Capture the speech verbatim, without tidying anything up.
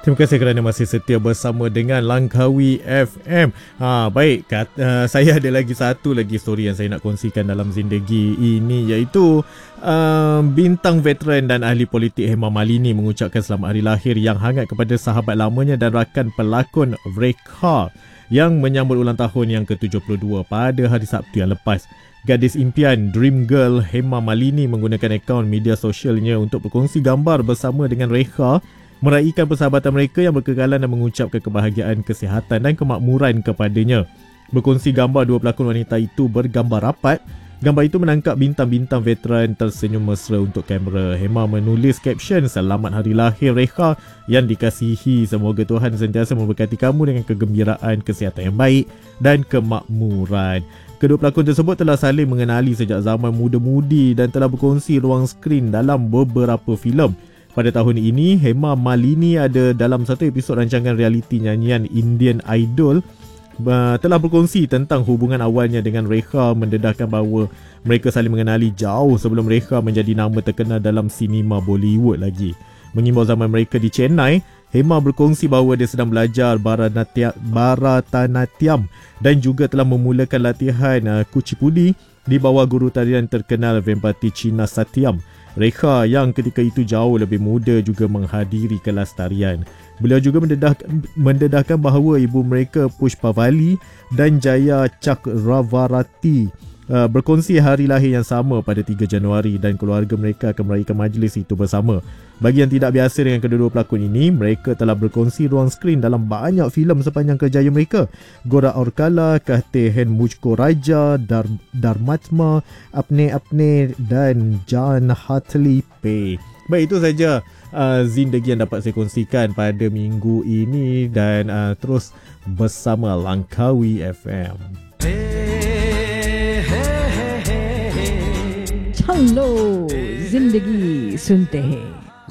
Terima kasih kerana masih setia bersama dengan Langkawi F M. Ha, baik, kat, uh, saya ada lagi satu lagi story yang saya nak kongsikan dalam zindagi ini, iaitu uh, bintang veteran dan ahli politik Hema Malini mengucapkan selamat hari lahir yang hangat kepada sahabat lamanya dan rakan pelakon Rekha yang menyambut ulang tahun yang ke tujuh puluh dua pada hari Sabtu yang lepas. Gadis impian Dream Girl Hema Malini menggunakan akaun media sosialnya untuk berkongsi gambar bersama dengan Rekha meraihkan persahabatan mereka yang berkekalan dan mengucapkan kebahagiaan, kesihatan dan kemakmuran kepadanya. Berkongsi gambar dua pelakon wanita itu bergambar rapat. Gambar itu menangkap bintang-bintang veteran tersenyum mesra untuk kamera. Hema menulis caption, "Selamat hari lahir Rekha yang dikasihi. Semoga Tuhan sentiasa memberkati kamu dengan kegembiraan, kesihatan yang baik dan kemakmuran." Kedua pelakon tersebut telah saling mengenali sejak zaman muda-mudi dan telah berkongsi ruang skrin dalam beberapa filem. Pada tahun ini, Hema Malini ada dalam satu episod rancangan realiti nyanyian Indian Idol uh, telah berkongsi tentang hubungan awalnya dengan Rekha, mendedahkan bahawa mereka saling mengenali jauh sebelum Rekha menjadi nama terkenal dalam sinema Bollywood lagi. Mengimbau zaman mereka di Chennai, Hema berkongsi bahawa dia sedang belajar Bharatanatyam dan juga telah memulakan latihan uh, Kuchipudi di bawah guru tarian terkenal Vempati China Satyam. Rekha yang ketika itu jauh lebih muda juga menghadiri kelas tarian. Beliau juga mendedahkan, mendedahkan bahawa ibu mereka Pushpavali dan Jaya Chakravarti uh, berkongsi hari lahir yang sama pada tiga Januari dan keluarga mereka akan meraihkan majlis itu bersama. Bagi yang tidak biasa dengan kedua-dua pelakon ini, mereka telah berkongsi ruang skrin dalam banyak filem sepanjang kerjaya mereka. Gora Orkala, Kahte Hen Mujhko Raja, Dar, Dharmatma, Apne Apne dan Jan Hatli Pe. Baik, itu saja uh, zindagi yang dapat saya kongsikan pada minggu ini dan uh, terus bersama Langkawi F M. Hello, zindagi sunte hai.